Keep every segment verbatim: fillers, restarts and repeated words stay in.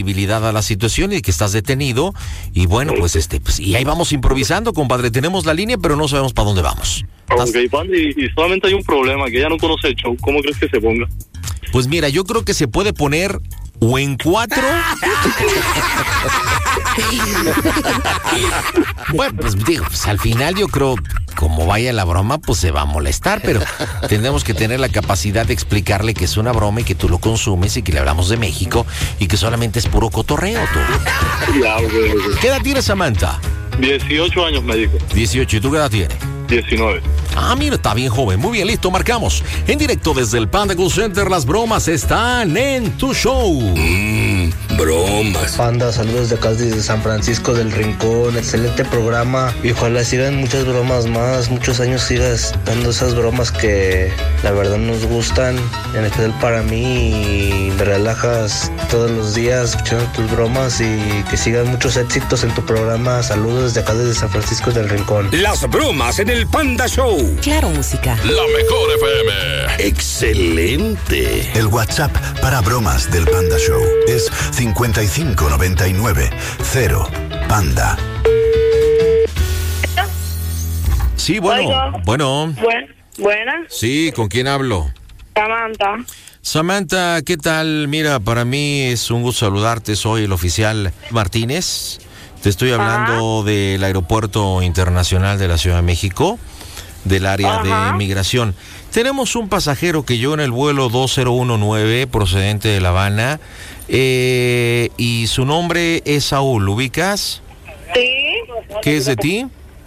a la situación y que estás detenido y bueno, pues este, pues, y ahí vamos improvisando, compadre, tenemos la línea pero no sabemos para dónde vamos. Ok, Pandy, y solamente hay un problema, que ella no conoce el show, ¿cómo crees que se ponga? Pues mira, yo creo que se puede poner o en cuatro. Bueno, pues digo, pues al final yo creo, como vaya la broma, pues se va a molestar, pero tendremos que tener la capacidad de explicarle que es una broma y que tú lo consumes y que le hablamos de México y que solamente es puro cotorreo, tú. Ya, okay, okay. ¿Qué edad tienes, Samantha? dieciocho años, me dijo. dieciocho, ¿y tú qué edad tienes? diecinueve. Ah, mira, está bien joven. Muy bien, listo, marcamos. En directo desde el Panda Cool Center, las bromas están en tu show. Mmm, bromas. Panda, saludos de acá desde San Francisco del Rincón. Excelente programa. Y ojalá sigan muchas bromas más. Muchos años sigas dando esas bromas que la verdad nos gustan. En especial para mí. Y me relajas todos los días escuchando tus bromas. Y que sigan muchos éxitos en tu programa. Saludos desde acá desde San Francisco del Rincón. Las bromas en el Panda Show. Claro, música. La mejor F M. Excelente. El WhatsApp para bromas del Panda Show es cincuenta y cinco noventa y nueve cero Panda. Sí, bueno. Oigo. Bueno. Buen, buena. Sí, ¿con quién hablo? Samantha. Samantha, ¿qué tal? Mira, para mí es un gusto saludarte. Soy el oficial Martínez. Te estoy hablando ah. del Aeropuerto Internacional de la Ciudad de México, del área Ajá. de migración. Tenemos un pasajero que llegó en el vuelo dos cero uno nueve procedente de La Habana eh, y su nombre es Saúl. ¿Lo ubicas? Sí. ¿Qué es de ti?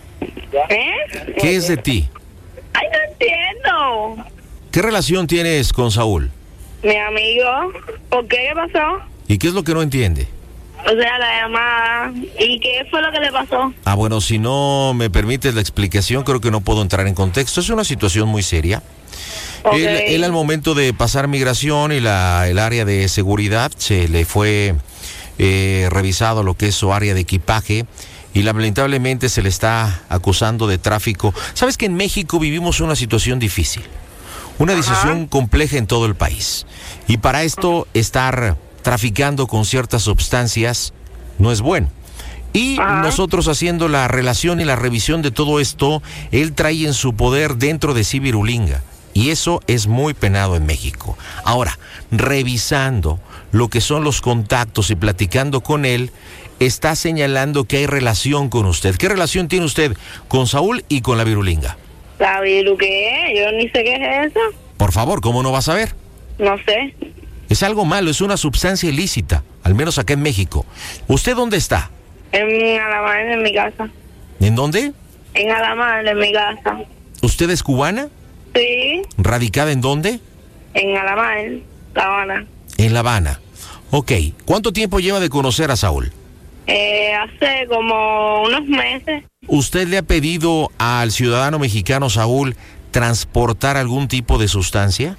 ¿Eh? ¿Qué es de ti? Ay, no entiendo. ¿Qué relación tienes con Saúl? Mi amigo. ¿Por qué? ¿Qué pasó? ¿Y qué es lo que no entiende? O sea, la llamada. ¿Y qué fue lo que le pasó? Ah, bueno, si no me permites la explicación, creo que no puedo entrar en contexto. Es una situación muy seria. Okay. Él, él al momento de pasar migración y la, el área de seguridad, se le fue eh, revisado lo que es su área de equipaje y lamentablemente se le está acusando de tráfico. Sabes que en México vivimos una situación difícil, una decisión Ajá. compleja en todo el país. Y para esto estar traficando con ciertas sustancias no es bueno. Y Ajá. nosotros haciendo la relación y la revisión de todo esto, él trae en su poder dentro de sí virulinga. Y eso es muy penado en México. Ahora, revisando lo que son los contactos y platicando con él, está señalando que hay relación con usted. ¿Qué relación tiene usted con Saúl y con la virulinga? ¿La viru qué? Yo ni sé qué es eso. Por favor, ¿cómo no vas a ver? No sé. Es algo malo, es una sustancia ilícita, al menos acá en México. ¿Usted dónde está? En Alamar, en mi casa. ¿En dónde? En Alamar, en mi casa. ¿Usted es cubana? Sí. ¿Radicada en dónde? En Alamar, La Habana. En La Habana. Ok. ¿Cuánto tiempo lleva de conocer a Saúl? Eh, hace como unos meses. ¿Usted le ha pedido al ciudadano mexicano Saúl transportar algún tipo de sustancia?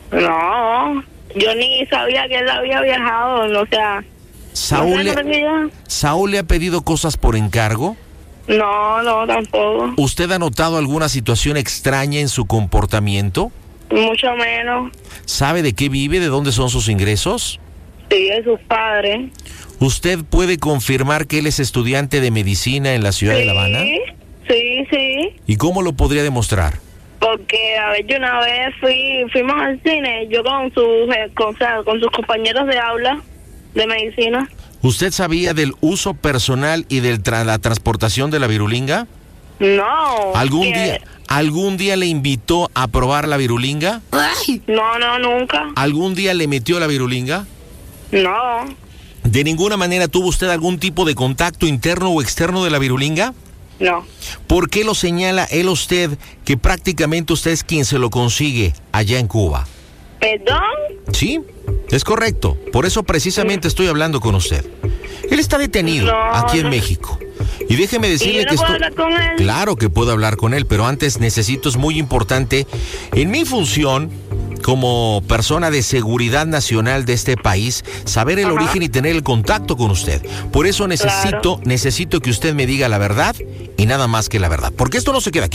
No, yo ni sabía que él había viajado, o sea... ¿Saúl, no sé le, ¿Saúl le ha pedido cosas por encargo? No, no, tampoco. ¿Usted ha notado alguna situación extraña en su comportamiento? Mucho menos. ¿Sabe de qué vive, de dónde son sus ingresos? Sí, de sus padres. ¿Usted puede confirmar que él es estudiante de medicina en la ciudad sí, de La Habana? Sí, sí. ¿Y cómo lo podría demostrar? Porque, a ver, yo una vez fui, fuimos al cine, yo con sus, con, o sea, con sus compañeros de aula de medicina. ¿Usted sabía del uso personal y de tra la transportación de la virulinga? No. ¿Algún ¿qué? día, algún día le invitó a probar la virulinga? No, no, nunca. ¿Algún día le metió la virulinga? No. ¿De ninguna manera tuvo usted algún tipo de contacto interno o externo de la virulinga? No. ¿Por qué lo señala él usted que prácticamente usted es quien se lo consigue allá en Cuba? ¿Perdón? Sí, es correcto. Por eso precisamente estoy hablando con usted. Él está detenido no, aquí en no. México. Y déjeme decirle ¿Y yo no que puedo esto... hablar con él? Claro que puedo hablar con él, pero antes necesito, es muy importante, en mi función como persona de seguridad nacional de este país, saber el Ajá. origen y tener el contacto con usted. Por eso necesito, claro. necesito que usted me diga la verdad y nada más que la verdad. Porque esto no se queda aquí.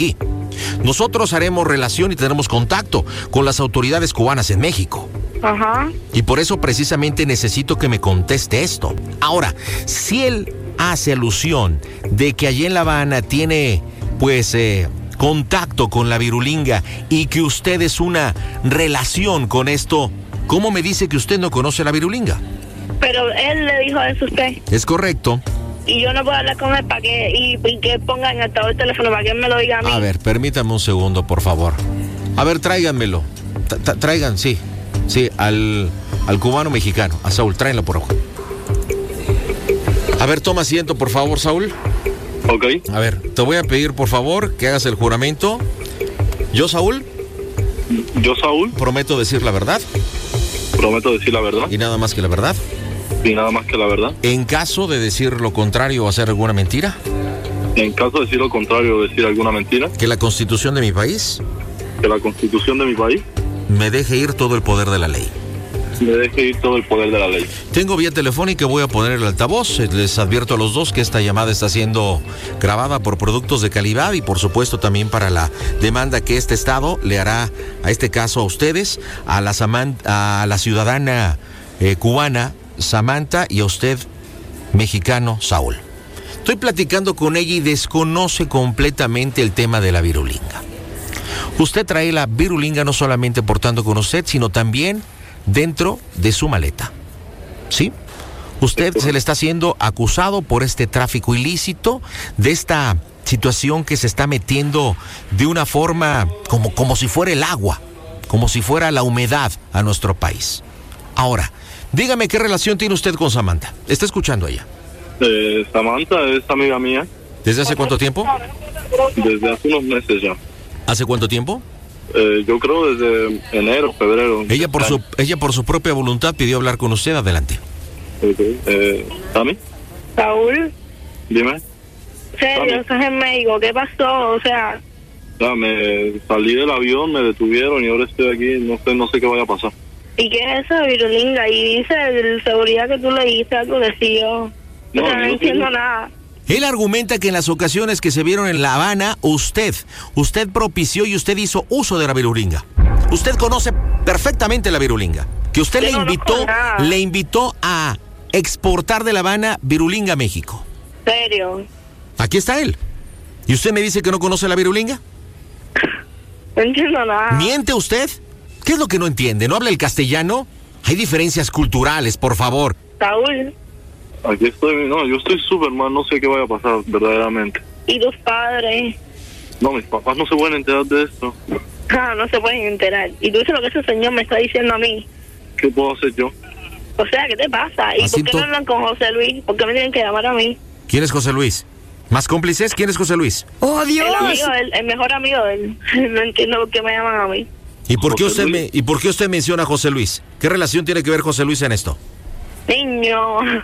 Nosotros haremos relación y tendremos contacto con las autoridades cubanas en México. Ajá. Y por eso precisamente necesito que me conteste esto. Ahora, si él hace alusión de que allí en La Habana tiene, pues, eh, contacto con la virulinga y que usted es una relación con esto, ¿cómo me dice que usted no conoce la virulinga? Pero él le dijo eso a usted. Es correcto. Y yo no puedo hablar con él para que, y, y que ponga en altavoz el teléfono para que él me lo diga a mí. A ver, permítame un segundo, por favor. A ver, tráiganmelo. T- traigan, sí. Sí, al, al cubano mexicano, a Saúl, tráenlo por ojo. A ver, toma asiento, por favor, Saúl. Ok. A ver, te voy a pedir, por favor, que hagas el juramento. Yo, Saúl, Yo, Saúl, prometo decir la verdad prometo decir la verdad y nada más que la verdad. y nada más que la verdad. En caso de decir lo contrario o hacer alguna mentira, En caso de decir lo contrario o decir alguna mentira, que la Constitución de mi país que la Constitución de mi país me deje ir todo el poder de la ley. me deje ir todo el poder de la ley. Tengo vía telefónica, voy a poner el altavoz. Les advierto a los dos que esta llamada está siendo grabada por Productos de Calidad y por supuesto también para la demanda que este estado le hará a este caso a ustedes, a la, Saman- a la ciudadana eh, cubana Samantha y a usted, mexicano, Saúl. Estoy platicando con ella y desconoce completamente el tema de la virulinga. Usted trae la virulinga no solamente portando con usted, sino también dentro de su maleta. ¿Sí? Usted se le está siendo acusado por este tráfico ilícito, de esta situación que se está metiendo de una forma como, como si fuera el agua, como si fuera la humedad a nuestro país. Ahora, dígame qué relación tiene usted con Samantha. ¿Está escuchando a ella? Eh, Samantha es amiga mía ¿Desde hace cuánto tiempo? desde hace unos meses ya. ¿Hace cuánto tiempo? Eh, yo creo desde enero, febrero. Ella por su ella por su propia voluntad pidió hablar con usted. Adelante. Ok. Eh, ¿Tami? Saúl, Dime. en serio, estás en México, ¿qué pasó? O sea, Ya, me salí del avión, me detuvieron y ahora estoy aquí, no sé, no sé qué vaya a pasar. ¿y qué es eso de virulinga? Y dice el seguridad que tú le dijiste algo de sí, yo. No, o sea, no yo- entiendo nada. Él argumenta que en las ocasiones que se vieron en La Habana, usted, usted propició y usted hizo uso de la virulinga. Usted conoce perfectamente la virulinga. Que usted Yo le no invitó, conozco nada. le invitó a exportar de La Habana virulinga a México. Serio, Aquí está él. ¿Y usted me dice que no conoce la virulinga? no entiendo nada. ¿Miente usted? ¿Qué es lo que no entiende? ¿No habla el castellano? Hay diferencias culturales, por favor. Saúl, Aquí estoy, no, yo estoy súper mal, no sé qué vaya a pasar, verdaderamente. ¿y tus padres? No, mis papás no se pueden enterar de esto. Ah, no se pueden enterar. Y tú dices lo que ese señor me está diciendo a mí. ¿Qué puedo hacer yo? O sea, ¿qué te pasa? ¿Y Así por qué to- no hablan con José Luis? ¿Por qué me tienen que llamar a mí? ¿Quién es José Luis? ¿Más cómplices? ¿Quién es José Luis? ¡Oh, El Dios! amigo de él, el mejor amigo de él. No entiendo por qué me llaman a mí. ¿Y por qué José usted Luis. me, y por qué usted menciona a José Luis? ¿Qué relación tiene que ver José Luis en esto? Niño,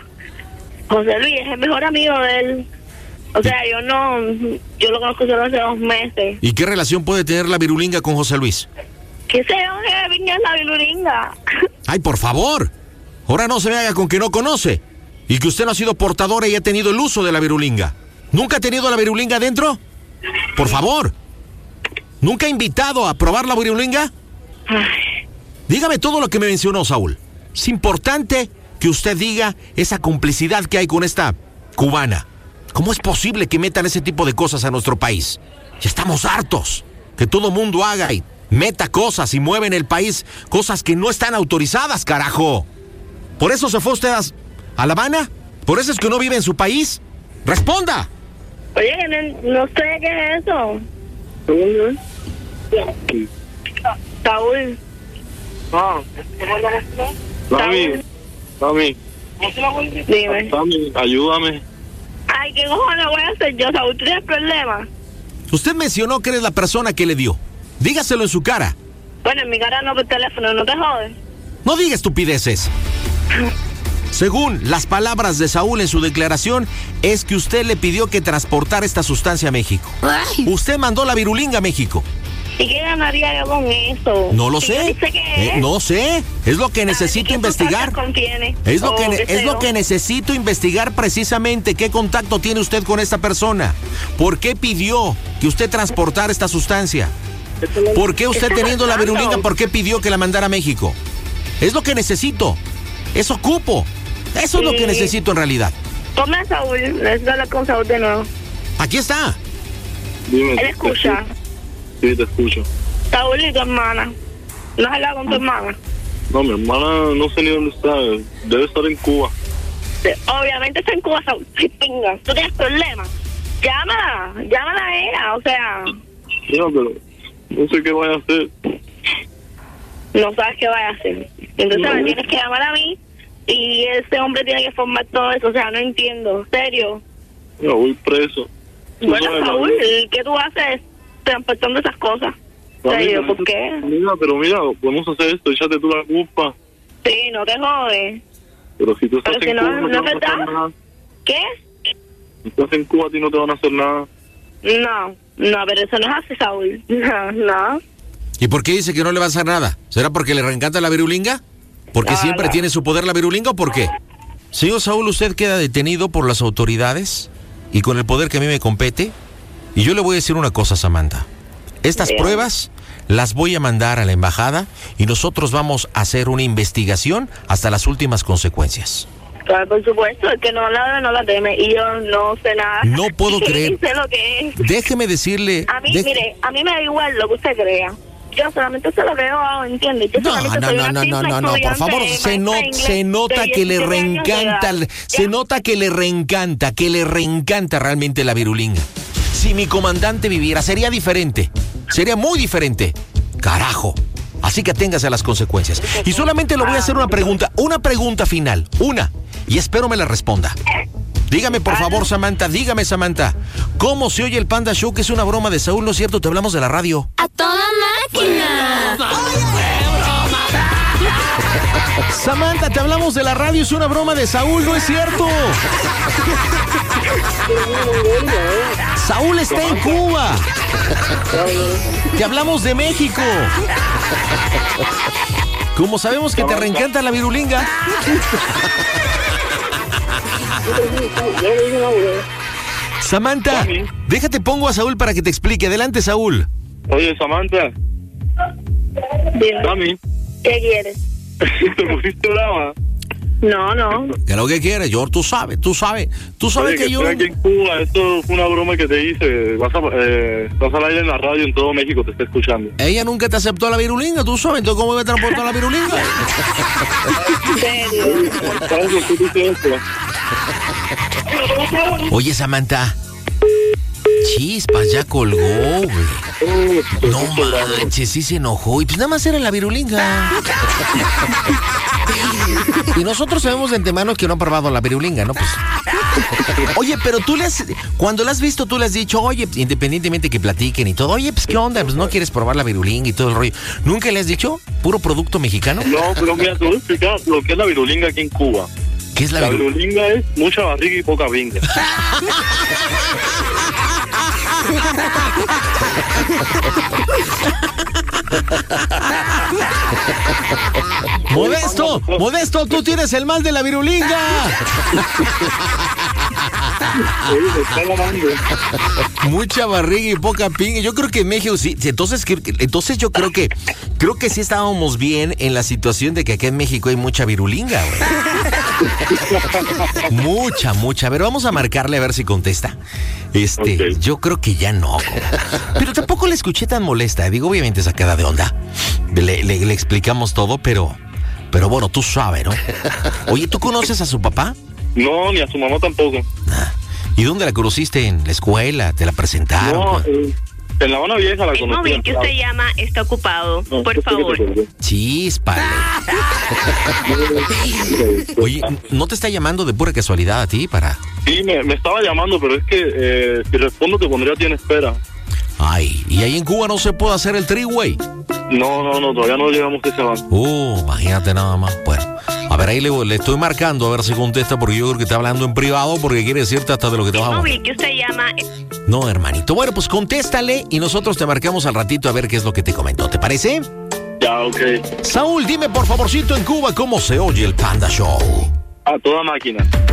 José Luis es el mejor amigo de él. O sea, yo no, yo lo conozco solo hace dos meses. ¿Y qué relación puede tener la virulinga con José Luis? ¿Qué sé yo qué viña es la virulinga? ¡Ay, por favor! Ahora no se me haga con que no conoce. Y que usted no ha sido portadora y ha tenido el uso de la virulinga. ¿Nunca ha tenido la virulinga adentro? Por favor. ¿Nunca ha invitado a probar la virulinga? Ay, Dígame todo lo que me mencionó, Saúl. Es importante que usted diga esa complicidad que hay con esta cubana. ¿Cómo es posible que metan ese tipo de cosas a nuestro país? Ya estamos hartos. Que todo mundo haga y meta cosas y mueva en el país cosas que no están autorizadas, carajo. ¿Por eso se fue usted a, a La Habana? ¿Por eso es que no vive en su país? ¡Responda! oye, no, no sé qué es eso. Saúl, Ah, Tami, Tami, dime. Tami, ayúdame. Ay, ¿qué cojones voy a hacer yo, Saúl? ¿Tú tienes problemas? Usted mencionó que eres la persona que le dio. Dígaselo en su cara. Bueno, en mi cara no por teléfono, no te jodes. No diga estupideces. Según las palabras de Saúl en su declaración, es que usted le pidió que transportara esta sustancia a México. Ay, Usted mandó la virulinga a México. ¿Y qué ganaría yo con eso? No lo Si sé. dice que Eh, es, no sé. Es lo que necesito ¿qué investigar. contactos contiene? Es lo, O que, ne- qué sé es lo yo. que necesito investigar precisamente. ¿Qué contacto tiene usted con esta persona? ¿Por qué pidió que usted transportara esta sustancia? ¿Por qué usted Está teniendo la pasando. virulinga, por qué pidió que la mandara a México? Es lo que necesito. Eso ocupo. Eso es lo que Sí. necesito en realidad. Ponme a Saúl, necesito hablar con Saúl de nuevo. Aquí está. Dime. Él escucha. Sí, te escucho. Saúl y tu hermana. ¿No has hablado con tu hermana? No, mi hermana no sé ni dónde está. Debe estar en Cuba. Sí, obviamente está en Cuba, Saúl. Ay, pinga, tú tienes problemas. Llámala, llámala a ella, o sea, Mira, pero no sé qué vaya a hacer. no sabes qué vaya a hacer. Entonces No. me tienes que llamar a mí y ese hombre tiene que formar todo eso, o sea, no entiendo, serio. Mira, voy preso. Tú Bueno, sabes, Saúl, la- ¿qué tú haces transportando esas cosas? la- Serio, mira, ¿por qué? Mira, pero mira, podemos hacer esto, échate tú la culpa. Sí, no te jodes. Pero si tú estás Pero si en no- Cuba, no te es van a hacer verdad. nada. ¿Qué? Si estás en Cuba, a ti no te van a hacer nada. No, no, pero eso no es así, Saúl. No, no. ¿Y por qué dice que no le va a hacer nada? ¿Será porque le reencanta la virulinga? ¿Porque No, siempre no. tiene su poder la virulinga o por qué? Señor Saúl, usted queda detenido por las autoridades y con el poder que a mí me compete. Y yo le voy a decir una cosa, Samantha. Estas Bien. pruebas las voy a mandar a la embajada y nosotros vamos a hacer una investigación hasta las últimas consecuencias. Claro, por supuesto, el que no la no la teme y yo no sé nada. No puedo Ni creer. sé lo que es. Déjeme decirle... A mí, dej- mire, a mí me da igual lo que usted crea. Yo solamente se lo veo, ¿entiende? Yo No, solamente no, soy no, una no, no, simple no, no, por estudiante favor, de se, maestra no- de inglés se nota de que le diecisiete años de reencanta, edad. se Ya. nota que le reencanta, que le reencanta realmente la virulinga. Si mi comandante viviera, sería diferente, sería muy diferente. Carajo. Así que aténgase a las consecuencias. Y solamente le voy a hacer una pregunta, una pregunta final, una, y espero me la responda. Dígame, por favor, Samantha, dígame, Samantha, ¿cómo se oye el Panda Show? Que es una broma de Saúl, ¿no es cierto? Te hablamos de la radio. ¡A toda máquina! Samantha, te hablamos de la radio, es una broma de Saúl, ¿no es cierto? Saúl está en Cuba. Te hablamos de México. Como sabemos que te reencanta la virulinga. Samantha, déjate pongo a Saúl para que te explique. Adelante, Saúl. Oye, Samantha, Dime, Dami, ¿qué quieres? te pusiste brava. No, no. ¿Qué es lo que quieres? Yo, tú sabes, tú sabes. Tú sabes Oye, que, que yo... estoy aquí en Cuba, esto fue una broma que te hice. Vas, a, eh, vas al aire en la radio en todo México, te está escuchando. Ella nunca te aceptó la virulinga, tú sabes. Entonces, ¿cómo me transportar la virulinga? En serio. ¿Sabes por qué te hice esto? Oye, Samantha. Chispas, ya colgó, güey. Oh, No manches, sí se enojó. Y pues nada más era la virulinga. Y nosotros sabemos de antemano que no ha probado la virulinga, ¿no? Pues. Oye, pero tú le has... Cuando la has visto, tú le has dicho, oye, independientemente que platiquen y todo, oye, pues, ¿qué onda? Pues no quieres probar la virulinga y todo el rollo. ¿Nunca le has dicho? ¿Puro producto mexicano? No, pero mira, te voy a explicar lo que es la virulinga aquí en Cuba. ¿Qué es la La virulinga? virulinga es mucha barriga y poca vinga. ¡Modesto! ¡Modesto! ¡Tú tienes el mal de la virulinga! Oye, me está ganando. Mucha barriga y poca pinga. Yo creo que en México sí. Entonces, que- entonces yo creo que creo que sí estábamos bien en la situación de que acá en México hay mucha virulinga, güey. Mucha, mucha. A ver, vamos a marcarle a ver si contesta. Este, Ok. yo creo que ya no. Pero tampoco la escuché tan molesta. Digo, obviamente sacada de onda. Le, le- le explicamos todo, pero, pero bueno, tú sabes, ¿no? Oye, ¿tú conoces a su papá? No, ni a su mamá tampoco. Ah, ¿y dónde la conociste? ¿En la escuela? ¿Te la presentaron? No, eh, en La Habana Vieja la El conocí. móvil que usted llama está ocupado. No, Por yo sé que te favor. colgué. Chíspale. Oye, ¿no te está llamando de pura casualidad a ti para...? Sí, me, me estaba llamando, pero es que eh, si respondo te pondría a ti en espera. Ay, ¿y ahí en Cuba no se puede hacer el three-way? No, no, no, todavía no llegamos a ese avance. Uh, imagínate nada más. Bueno, a ver, ahí le, le estoy marcando a ver si contesta porque yo creo que está hablando en privado porque quiere decirte hasta de lo que te El vamos. móvil que usted llama No, hermanito. Bueno, pues contéstale y nosotros te marcamos al ratito a ver qué es lo que te comentó. ¿Te parece? Ya, ok. Saúl, dime por favorcito en Cuba cómo se oye el Panda Show. A toda máquina.